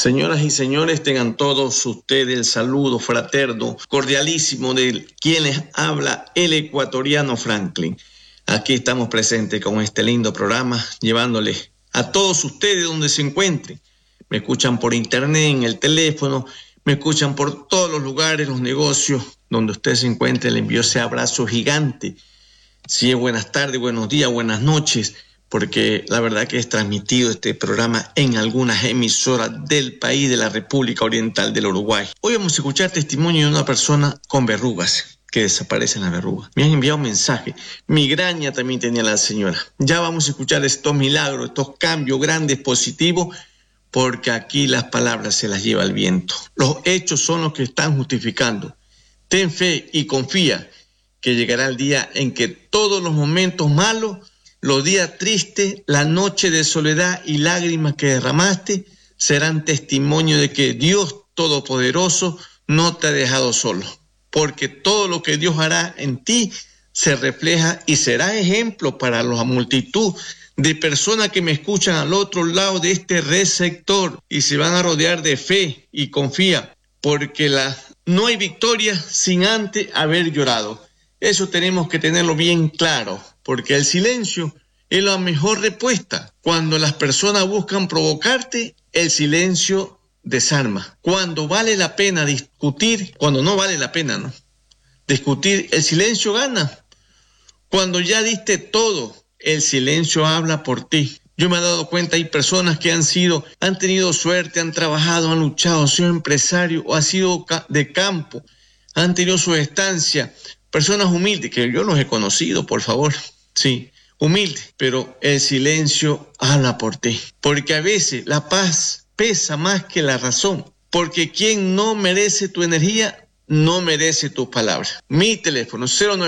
Señoras y señores, tengan todos ustedes el saludo fraterno, cordialísimo de quienes habla el ecuatoriano Franklin. Aquí estamos presentes con este lindo programa, llevándoles a todos ustedes donde se encuentren. Me escuchan por internet, en el teléfono, me escuchan por todos los lugares, los negocios, donde usted se encuentre. Le envío ese abrazo gigante. Si es buenas tardes, buenos días, buenas noches, porque la verdad que es transmitido este programa en algunas emisoras del país de la República Oriental del Uruguay. Hoy vamos a escuchar testimonio de una persona con verrugas, que desaparecen las verrugas. Me han enviado un mensaje. Migraña también tenía la señora. Ya vamos a escuchar estos milagros, estos cambios grandes, positivos, porque aquí las palabras se las lleva el viento. Los hechos son los que están justificando. Ten fe y confía que llegará el día en que todos los momentos malos, los días tristes, la noche de soledad y lágrimas que derramaste, serán testimonio de que Dios Todopoderoso no te ha dejado solo. Porque todo lo que Dios hará en ti se refleja y será ejemplo para la multitud de personas que me escuchan al otro lado de este receptor y se van a rodear de fe y confía, porque no hay victoria sin antes haber llorado. Eso tenemos que tenerlo bien claro, porque el silencio es la mejor respuesta. Cuando las personas buscan provocarte, el silencio desarma. Cuando vale la pena discutir, cuando no vale la pena, ¿no? Discutir, el silencio gana. Cuando ya diste todo, el silencio habla por ti. Yo me he dado cuenta, hay personas que han tenido suerte, han trabajado, han luchado, han sido empresarios o han sido de campo, han tenido su estancia. Personas humildes, que yo los he conocido, por favor, sí, humildes, pero el silencio habla por ti. Porque a veces la paz pesa más que la razón, porque quien no merece tu energía, no merece tus palabras. Mi teléfono,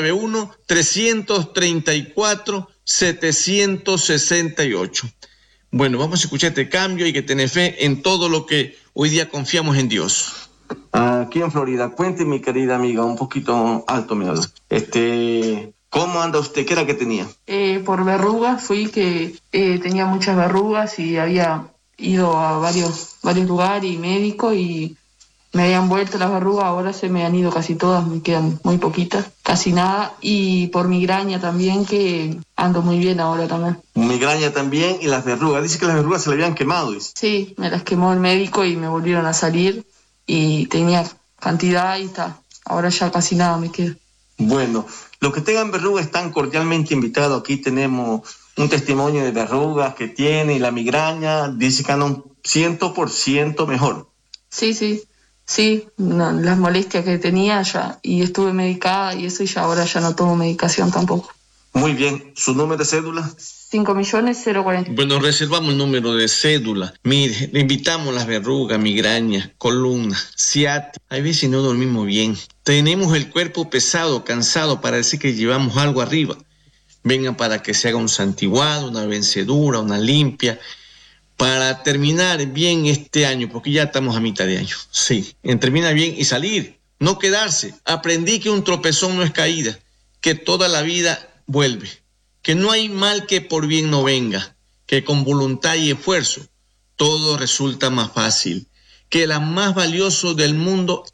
091-334-768. Bueno, vamos a escuchar este cambio. Hay que tener fe en todo lo que hoy día confiamos en Dios. Aquí en Florida, cuente, mi querida amiga, un poquito alto me habla. ¿Cómo anda usted? ¿Qué era que tenía? Por verrugas, tenía muchas verrugas y había ido a varios lugares y médicos y me habían vuelto las verrugas. Ahora se me han ido casi todas, me quedan muy poquitas, casi nada. Y por migraña también, que ando muy bien ahora también. Migraña también y las verrugas. Dice que las verrugas se le habían quemado, dice. Sí, me las quemó el médico y me volvieron a salir. Y tenía cantidad y está. Ahora ya casi nada me queda. Bueno, los que tengan verrugas están cordialmente invitados. Aquí tenemos un testimonio de verrugas que tiene y la migraña. Dice que anda un 100% mejor. Sí, no, las molestias que tenía ya, y estuve medicada y eso, y ya ahora ya no tomo medicación tampoco. Muy bien, ¿su número de cédula? 5.040.000. Bueno, reservamos el número de cédula. Mire, le invitamos las verrugas, migrañas, columnas, ciática. Hay veces no dormimos bien. Tenemos el cuerpo pesado, cansado, para decir que llevamos algo arriba. Vengan para que se haga un santiguado, una vencedura, una limpia, para terminar bien este año, porque ya estamos a mitad de año. Sí, terminar bien y salir, no quedarse. Aprendí que un tropezón no es caída, que toda la vida vuelve, que no hay mal que por bien no venga, que con voluntad y esfuerzo todo resulta más fácil, que la más valioso del mundo